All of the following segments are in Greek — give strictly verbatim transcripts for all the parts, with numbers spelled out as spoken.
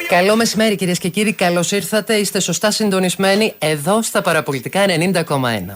Καλό μεσημέρι, κυρίες και κύριοι. Καλώς ήρθατε. Είστε σωστά συντονισμένοι εδώ στα Παραπολιτικά ενενήντα κόμμα ένα.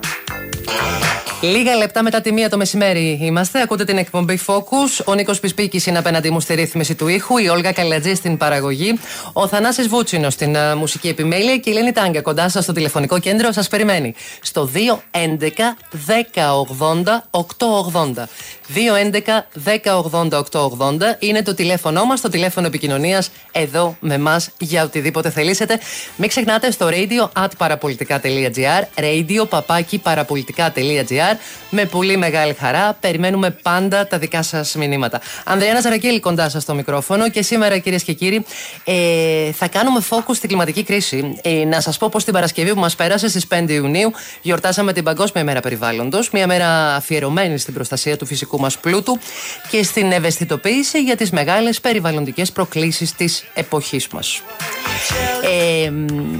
Λίγα λεπτά μετά τη μία το μεσημέρι είμαστε. Ακούτε την εκπομπή Focus. Ο Νίκος Πισπίκης είναι απέναντί μου στη ρύθμιση του ήχου. Η Όλγα Καλατζή στην παραγωγή. Ο Θανάσης Βούτσινος στην uh, μουσική επιμέλεια. Και η Ελένη Τάγκα κοντά σας στο τηλεφωνικό κέντρο. Σας περιμένει στο δύο έντεκα δέκα ογδόντα οκτακόσια ογδόντα. δύο έντεκα δέκα ογδόντα οκτακόσια ογδόντα είναι το τηλέφωνο μας, το τηλέφωνο επικοινωνίας εδώ με εμάς για οτιδήποτε θελήσετε. Μην ξεχνάτε στο radio at parapolitica.gr, radio παπάκι parapolitica.gr. Με πολύ μεγάλη χαρά περιμένουμε πάντα τα δικά σας μηνύματα. Ανδριάννα Ζαρακέλη κοντά σας στο μικρόφωνο και σήμερα, κυρίες και κύριοι, ε, θα κάνουμε focus στην κλιματική κρίση. Ε, να σας πω πως την Παρασκευή που μας πέρασε στις πέντε Ιουνίου γιορτάσαμε την Παγκόσμια ημέρα περιβάλλοντος, μια μέρα αφιερωμένη στην προστασία του φυσικού μας πλούτου και στην ευαισθητοποίηση για τις μεγάλες περιβαλλοντικές προκλήσεις της εποχής μας. Ε,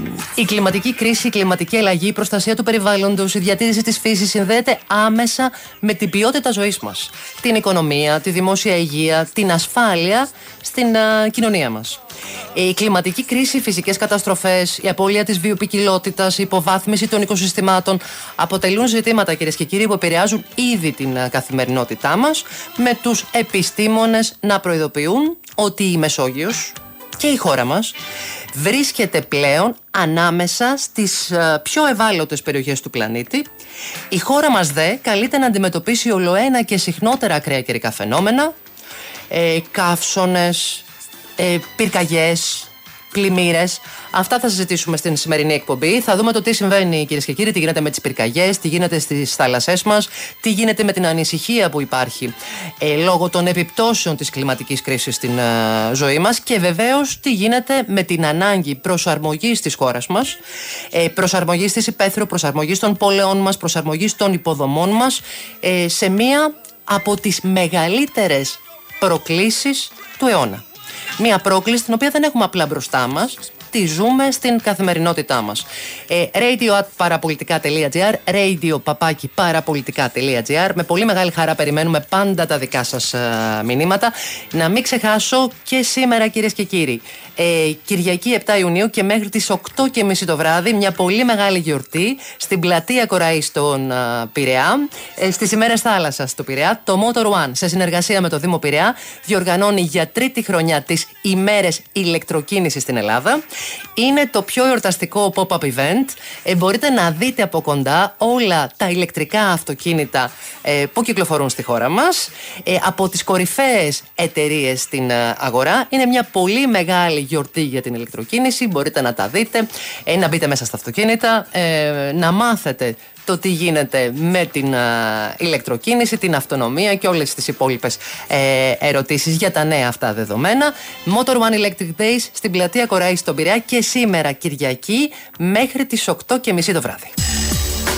η κλιματική κρίση, η κλιματική αλλαγή, η προστασία του περιβάλλοντος, η διατήρηση της φύσης συνδέεται άμεσα με την ποιότητα ζωής μας, την οικονομία, τη δημόσια υγεία, την ασφάλεια στην α, κοινωνία μας. Η κλιματική κρίση, οι φυσικές καταστροφές, η απώλεια της βιοποικιλότητας, η υποβάθμιση των οικοσυστημάτων αποτελούν ζητήματα, κυρίες και κύριοι, που επηρεάζουν ήδη την α, καθημερινότητά μας, με τους επιστήμονες να προειδοποιούν ότι η Μεσόγειος και η χώρα μας βρίσκεται πλέον ανάμεσα στις uh, πιο ευάλωτες περιοχές του πλανήτη. Η χώρα μας δε καλείται να αντιμετωπίσει ολοένα και συχνότερα ακραία καιρικά φαινόμενα, ε, καύσωνες, ε, πυρκαγιές, πλημμύρες. Αυτά θα συζητήσουμε στην σημερινή εκπομπή. Θα δούμε το τι συμβαίνει, κυρίες και κύριοι, τι γίνεται με τις πυρκαγιές, τι γίνεται στις θάλασσές μας, τι γίνεται με την ανησυχία που υπάρχει ε, λόγω των επιπτώσεων της κλιματικής κρίσης στην ε, ζωή μας και βεβαίως τι γίνεται με την ανάγκη προσαρμογής της χώρας μας, ε, προσαρμογής της υπαίθρου, προσαρμογής των πόλεων μας, προσαρμογής των υποδομών μας ε, σε μία από τις μεγαλύτερες προκλήσεις του αιώνα. Μία πρόκληση την οποία δεν έχουμε απλά μπροστά μας, τη ζούμε στην καθημερινότητά μας. Ε, radio at parapolitica.gr, radio παπάκι parapolitica.gr. Με πολύ μεγάλη χαρά περιμένουμε πάντα τα δικά σας ε, μηνύματα. Να μην ξεχάσω και σήμερα, κυρίες και κύριοι, ε, Κυριακή επτά Ιουνίου και μέχρι τις οκτώ και μισή το βράδυ, μια πολύ μεγάλη γιορτή στην πλατεία Κοραή στον ε, Πειραιά, ε, στις ημέρες θάλασσας του Πειραιά. Το Motor One, σε συνεργασία με το Δήμο Πειραιά, διοργανώνει για τρίτη χρονιά τις ημέρες ηλεκτροκίνησης στην Ελλάδα. Είναι το πιο εορταστικό pop-up event. Ε, μπορείτε να δείτε από κοντά όλα τα ηλεκτρικά αυτοκίνητα ε, που κυκλοφορούν στη χώρα μας, ε, από τις κορυφαίες εταιρείες στην ε, αγορά. Είναι μια πολύ μεγάλη γιορτή για την ηλεκτροκίνηση. Μπορείτε να τα δείτε, ε, να μπείτε μέσα στα αυτοκίνητα, ε, να μάθετε το τι γίνεται με την α, ηλεκτροκίνηση, την αυτονομία και όλες τις υπόλοιπες ε, ερωτήσεις για τα νέα αυτά δεδομένα. Motor One Electric Days στην πλατεία Κοραή στον Πειραιά και σήμερα Κυριακή μέχρι τις οκτώ και μισή το βράδυ.